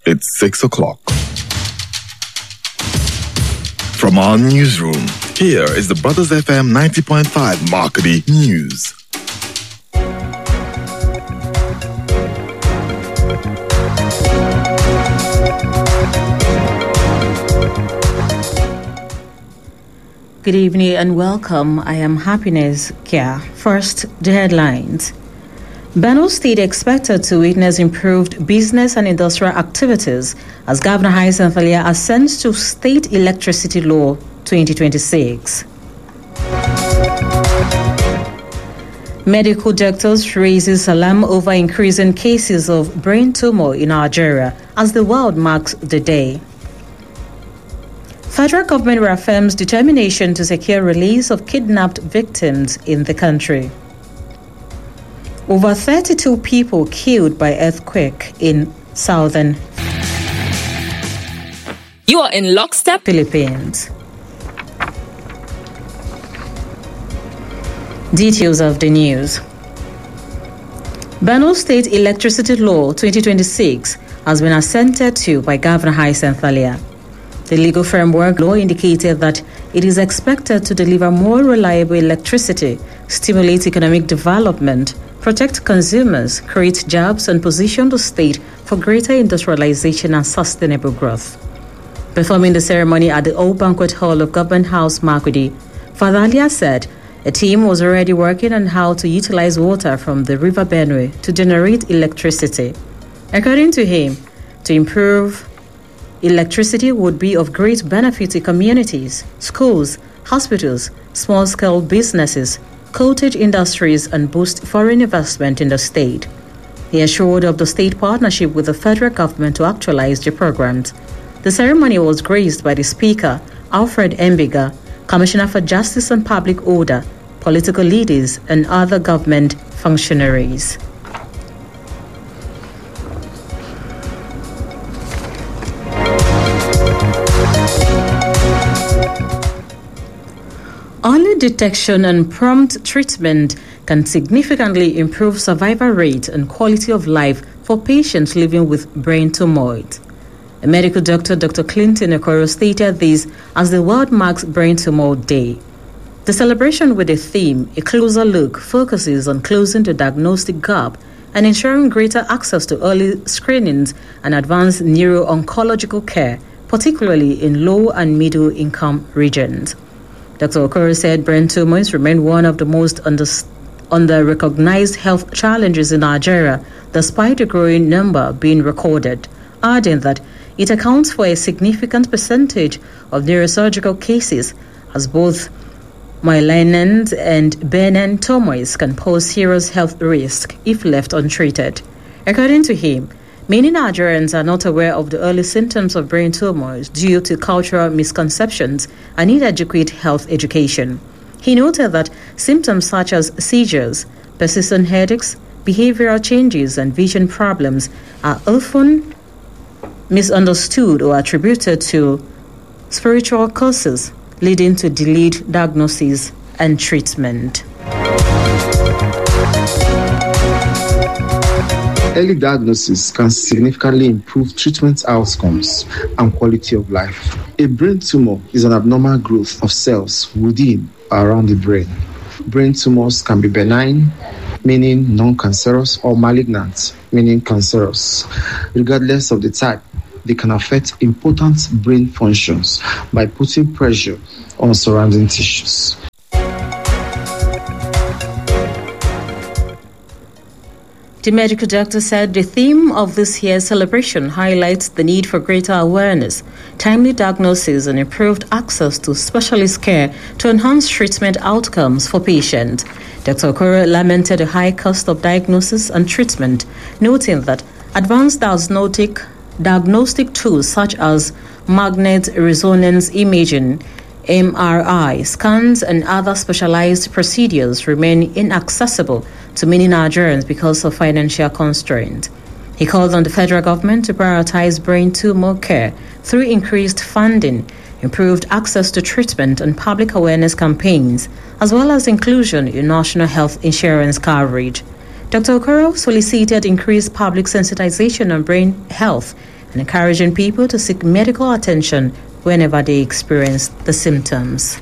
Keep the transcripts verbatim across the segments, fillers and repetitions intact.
It's six o'clock. From our newsroom, here is the Brothers F M ninety point five Markety News. Good evening and welcome. I am Happiness Kia. First, the headlines. Benue State expected to witness improved business and industrial activities as Governor Hyacinth Alia assents to State Electricity Law twenty twenty-six. Medical doctors raises alarm over increasing cases of brain tumor in Nigeria as the world marks the day. Federal government reaffirms determination to secure release of kidnapped victims in the country. Over thirty-two people killed by earthquake in southern You are in lockstep Philippines. Details of the news. Benue State Electricity Law twenty twenty-six has been assented to by Governor Hyacinth Alia. The legal framework law indicated that it is expected to deliver more reliable electricity, stimulate economic development, protect consumers, create jobs, and position the state for greater industrialization and sustainable growth. Performing the ceremony at the Old Banquet Hall of Government House, Markety, Father Alia said a team was already working on how to utilize water from the River Benue to generate electricity. According to him, to improve electricity would be of great benefit to communities, schools, hospitals, small-scale businesses, cottage industries, and boost foreign investment in the state. He assured of the state partnership with the federal government to actualize the programs. The ceremony was graced by the Speaker, Alfred Embiga, Commissioner for Justice and Public Order, political leaders, and other government functionaries. Early detection and prompt treatment can significantly improve survival rate and quality of life for patients living with brain tumors. A medical doctor, Doctor Clinton Okoro, stated this as the world marks Brain Tumor Day. The celebration with the theme, A Closer Look, focuses on closing the diagnostic gap and ensuring greater access to early screenings and advanced neuro-oncological care, particularly in low and middle income regions. Doctor Okoro said brain tumors remain one of the most under, under-recognized health challenges in Nigeria, despite a growing number being recorded, adding that it accounts for a significant percentage of neurosurgical cases, as both malignant and benign tumors can pose serious health risk if left untreated. According to him, many Nigerians are not aware of the early symptoms of brain tumors due to cultural misconceptions and need adequate health education. He noted that symptoms such as seizures, persistent headaches, behavioral changes, and vision problems are often misunderstood or attributed to spiritual causes, leading to delayed diagnosis and treatment. Early diagnosis can significantly improve treatment outcomes and quality of life. A brain tumor is an abnormal growth of cells within or around the brain. Brain tumors can be benign, meaning non-cancerous, or malignant, meaning cancerous. Regardless of the type, they can affect important brain functions by putting pressure on surrounding tissues. The medical doctor said the theme of this year's celebration highlights the need for greater awareness, timely diagnosis, and improved access to specialist care to enhance treatment outcomes for patients. Doctor Okoro lamented the high cost of diagnosis and treatment, noting that advanced diagnostic, diagnostic tools such as magnet resonance imaging, M R I, scans, and other specialized procedures remain inaccessible to many Nigerians because of financial constraints. He called on the federal government to prioritize brain tumor care through increased funding, improved access to treatment, and public awareness campaigns, as well as inclusion in national health insurance coverage. Doctor Okoro solicited increased public sensitization on brain health and encouraging people to seek medical attention whenever they experience the symptoms.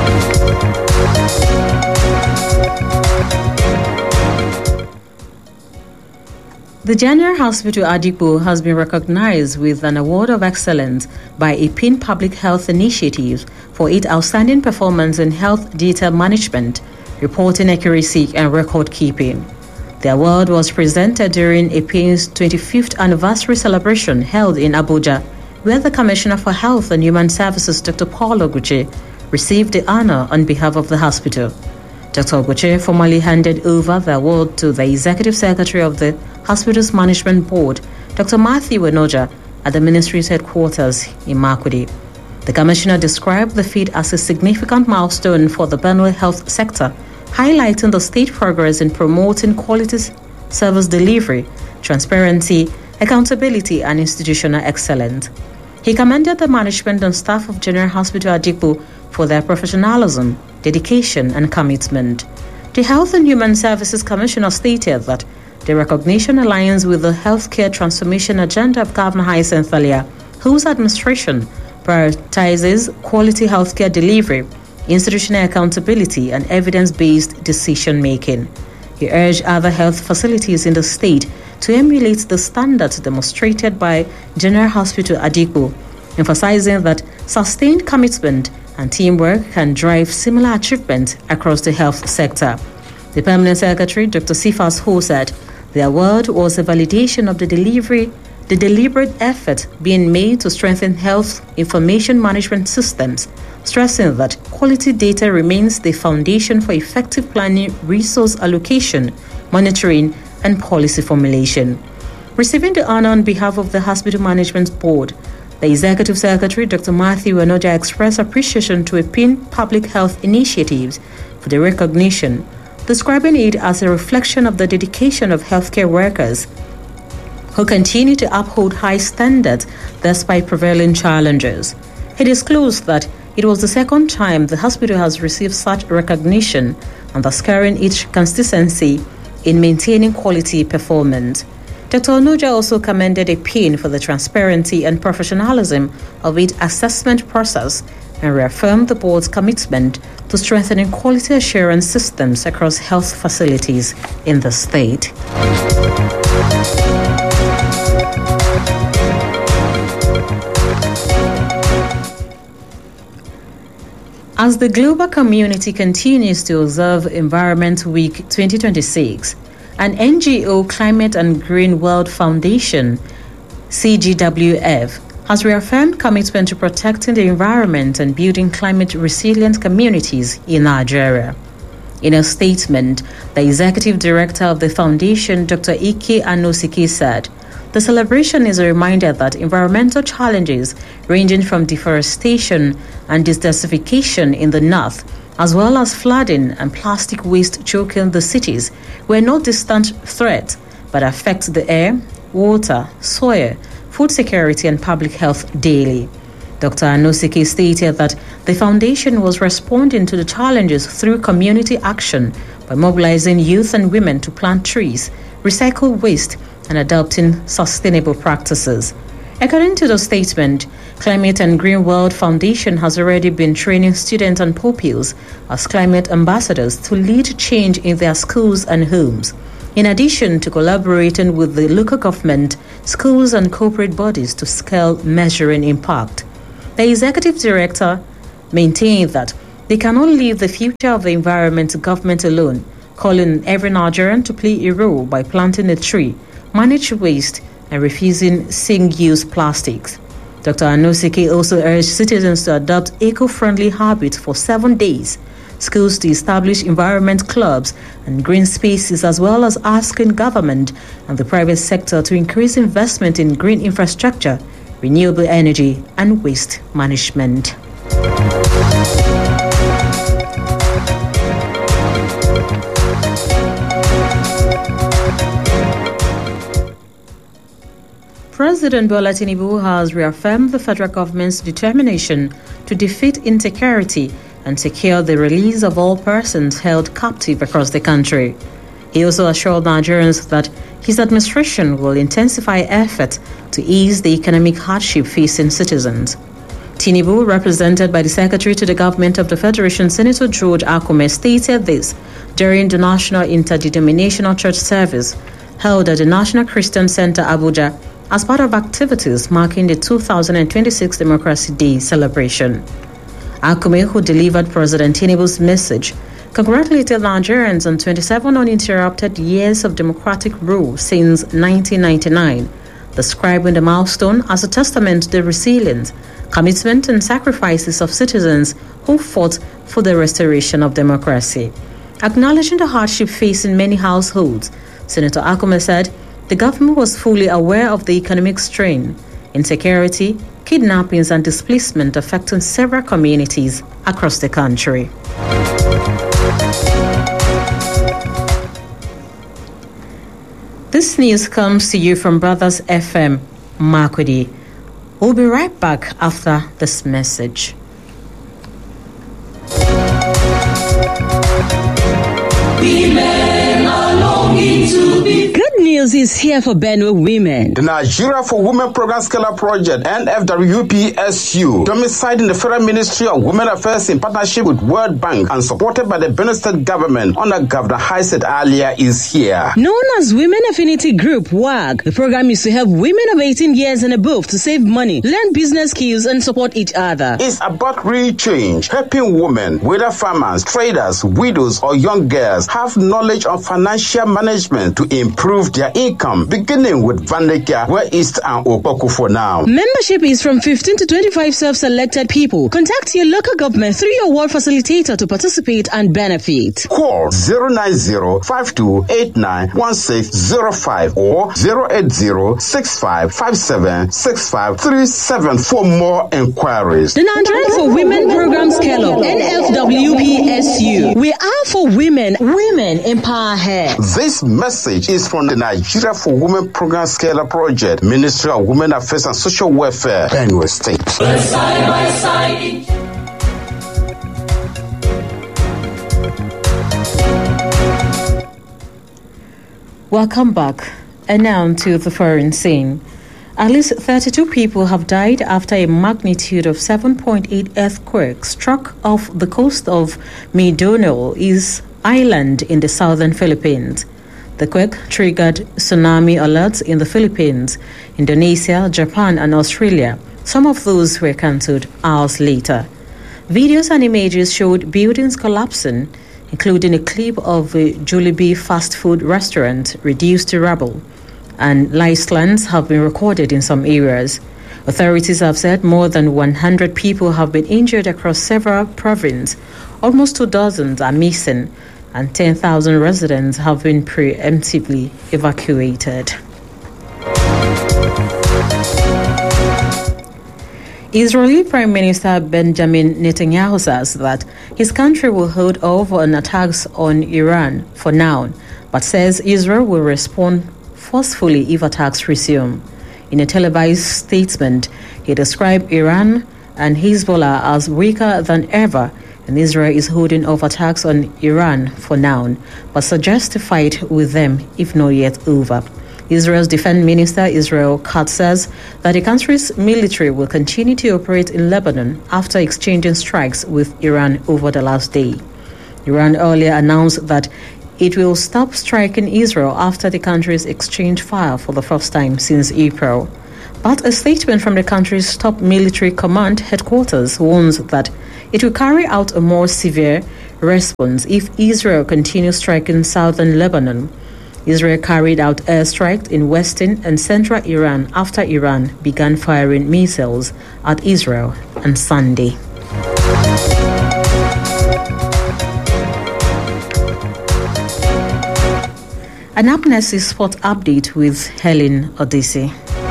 The General Hospital Adigbo has been recognized with an award of excellence by A P I N Public Health Initiative for its outstanding performance in health data management, reporting accuracy, and record keeping. The award was presented during A P I N's twenty-fifth anniversary celebration held in Abuja, where the Commissioner for Health and Human Services, Doctor Paul Oguche, received the honor on behalf of the hospital. Doctor Oguche formally handed over the award to the Executive Secretary of the Hospital's Management Board, Doctor Matthew Enoja, at the ministry's headquarters in Makurdi. The Commissioner described the feat as a significant milestone for the Benue health sector, highlighting the state progress in promoting quality service delivery, transparency, accountability, and institutional excellence. He commended the management and staff of General Hospital Adigbo for their professionalism, dedication, and commitment. The Health and Human Services Commissioner stated that the recognition aligns with the healthcare transformation agenda of Governor Hyacinth Alia, whose administration prioritizes quality healthcare delivery, institutional accountability, and evidence-based decision-making. He urged other health facilities in the state to emulate the standards demonstrated by General Hospital Adigbo, emphasizing that sustained commitment and teamwork can drive similar achievement across the health sector. The Permanent Secretary, Doctor Sifas Ho, said the award was a validation of the delivery, the deliberate effort being made to strengthen health information management systems, stressing that quality data remains the foundation for effective planning, resource allocation, monitoring, and policy formulation. Receiving the honor on behalf of the Hospital Management Board, the Executive Secretary, Doctor Matthew Enoja, expressed appreciation to A P I N Public Health Initiatives for the recognition, describing it as a reflection of the dedication of healthcare workers who continue to uphold high standards despite prevailing challenges. He disclosed that it was the second time the hospital has received such recognition, underscoring its consistency in maintaining quality performance. Doctor Enoja also commended A P I N for the transparency and professionalism of its assessment process and reaffirmed the board's commitment to strengthening quality assurance systems across health facilities in the state. As the global community continues to observe Environment Week twenty twenty-six, an N G O, Climate and Green World Foundation, C G W F, has reaffirmed commitment to protecting the environment and building climate-resilient communities in Nigeria. In a statement, the executive director of the foundation, Doctor Ike Anosike, said, "The celebration is a reminder that environmental challenges ranging from deforestation and desertification in the north, as well as flooding and plastic waste choking the cities, were not distant threats, but affect the air, water, soil, food security, and public health daily." Doctor Anosike stated that the foundation was responding to the challenges through community action by mobilizing youth and women to plant trees, recycle waste, and adopting sustainable practices. According to the statement, Climate and Green World Foundation has already been training students and pupils as climate ambassadors to lead change in their schools and homes, in addition to collaborating with the local government, schools, and corporate bodies to scale measuring impact. The executive director maintained that they cannot leave the future of the environment to government alone, calling every Nigerian to play a role by planting a tree, manage waste, and refusing single-use plastics. Doctor Anosike also urged citizens to adopt eco-friendly habits for seven days, schools to establish environment clubs and green spaces, as well as asking government and the private sector to increase investment in green infrastructure, renewable energy, and waste management. President Bola Tinubu has reaffirmed the federal government's determination to defeat insecurity and secure the release of all persons held captive across the country. He also assured Nigerians that his administration will intensify efforts to ease the economic hardship facing citizens. Tinubu, represented by the Secretary to the Government of the Federation, Senator George Akume, stated this during the National Interdenominational Church Service held at the National Christian Center, Abuja, as part of activities marking the two thousand twenty-six Democracy Day celebration. Akume, who delivered President Tinubu's message, congratulated Nigerians on twenty-seven uninterrupted years of democratic rule since nineteen ninety-nine, describing the milestone as a testament to the resilience, commitment and sacrifices of citizens who fought for the restoration of democracy. Acknowledging the hardship facing many households, Senator Akume said the government was fully aware of the economic strain, insecurity, kidnappings and displacement affecting several communities across the country. This news comes to you from Brothers F M, Makurdi. We'll be right back after this message. Women are longing to be. Good news is here for Benue women. The Nigeria for Women Program Scale Project, N F W P S U, domiciled in the Federal Ministry of Women Affairs in partnership with World Bank and supported by the Benue State Government under Governor Hyacinth Alia, is here. Known as Women Affinity Group, W A G, the program is to help women of eighteen years and above to save money, learn business skills, and support each other. It's about real change, helping women, whether farmers, traders, widows, or young girls, have knowledge of financial management to improve their income, beginning with Vandekia, Where East and Opoku for now. Membership is from fifteen to twenty-five self-selected people. Contact your local government through your ward facilitator to participate and benefit. Call zero nine zero, five two eight nine, one six zero five or zero eight zero, six five five seven, six five three seven for more inquiries. The Nigerian for Women Program Scale Up, N F W P S U. We are for women. Women empower her. This message is from the Nigeria for Women Program Scale Up Project, Ministry of Women Affairs and Social Welfare, Benue State. Side by side. Welcome back. And now to the foreign scene. At least thirty-two people have died after a magnitude of seven point eight earthquake struck off the coast of Mindanao Island in the southern Philippines. The quake triggered tsunami alerts in the Philippines, Indonesia, Japan, and Australia. Some of those were cancelled hours later. Videos and images showed buildings collapsing, including a clip of a Jollibee fast food restaurant reduced to rubble, and landslides have been recorded in some areas. Authorities have said more than one hundred people have been injured across several provinces. Almost two dozen are missing, and ten thousand residents have been preemptively evacuated. Israeli Prime Minister Benjamin Netanyahu says that his country will hold off on attacks on Iran for now, but says Israel will respond forcefully if attacks resume. In a televised statement, he described Iran and Hezbollah as weaker than ever, and Israel is holding off attacks on Iran for now, but suggests a fight with them if not yet over. Israel's defense minister Israel Katz says that the country's military will continue to operate in Lebanon after exchanging strikes with Iran over the last day. Iran earlier announced that it will stop striking Israel after the countries exchanged fire for the first time since April. But a statement from the country's top military command headquarters warns that it will carry out a more severe response if Israel continues striking southern Lebanon. Israel carried out airstrikes in western and central Iran after Iran began firing missiles at Israel on Sunday. An Amnesty Sport update with Helen Odyssey.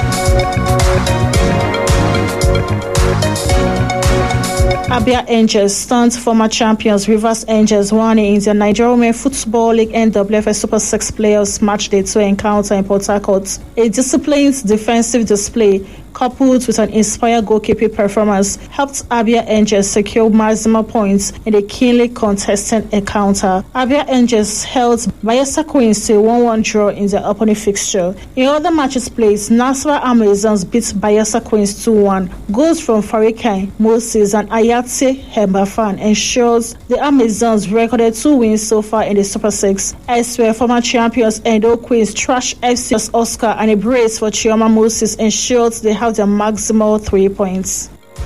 Abia Angels stunned former champions Rivers Angels won in the Nigeria Women Football League N W F L Super six Playoffs Match Day two encounter in Port Harcourt. A disciplined defensive display coupled with an inspired goalkeeping performance, helped Abia Angels secure maximum points in a keenly contested encounter. Abia Angels held Bayelsa Queens to a one one draw in their opening fixture. In other matches played, Nasarawa Amazons beat Bayelsa Queens two one. Goals from Farikai, Moses and Ayate Hembafan ensures the Amazons recorded two wins so far in the Super Six. Elsewhere, former champions Edo Queens trash F C Oscar and a brace for Chioma Moses ensured they have their maximal three points.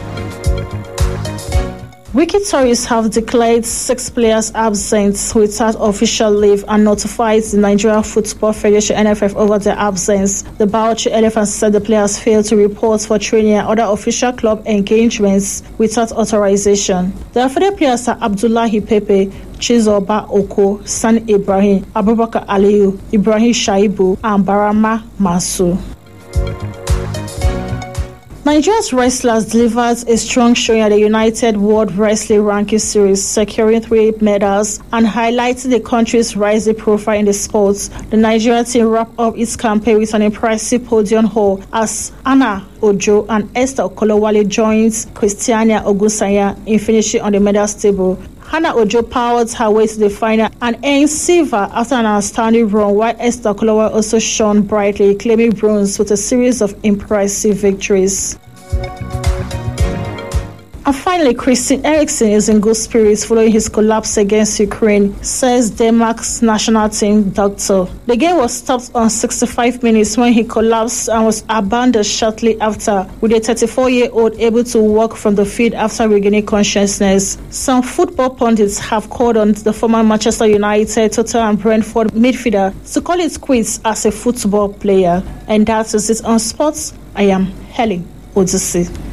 Wiki Tourists have declared six players absent without official leave and notified the Nigeria Football Federation N F F over their absence. The Bauchi Elephants said the players failed to report for training and other official club engagements without authorization. The affected players are Abdullahi Pepe, Chizoba Oko, San Ibrahim, Abubakar Aliyu, Ibrahim Shaibu, and Barama Masu. Nigeria's wrestlers delivered a strong showing at the United World Wrestling Ranking Series, securing three medals and highlighting the country's rising profile in the sports. The Nigeria team wrapped up its campaign with an impressive podium haul as Anna Ojo and Esther Okolowale joins Christiana Ogusanya in finishing on the medals table. Hannah Ojo powered her way to the final and earned silver after an outstanding run, while Esther Okolowa also shone brightly, claiming bronze with a series of impressive victories. And finally, Christian Eriksen is in good spirits following his collapse against Ukraine, says Denmark's national team doctor. The game was stopped on sixty-five minutes when he collapsed and was abandoned shortly after, with a thirty-four-year-old able to walk from the field after regaining consciousness. Some football pundits have called on the former Manchester United, Tottenham and Brentford midfielder to call it quits as a football player. And that is it on sports. I am Helen Odisi.